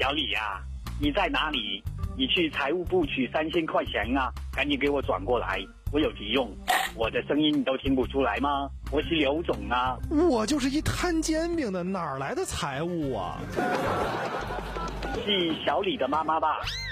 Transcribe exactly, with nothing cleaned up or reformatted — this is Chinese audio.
小李呀、啊，你在哪里？你去财务部取三千块钱啊，赶紧给我转过来，我有急用。我的声音你都听不出来吗？我是刘总啊。 我就是一摊煎饼的，哪儿来的财务啊？ 是小李的妈妈吧？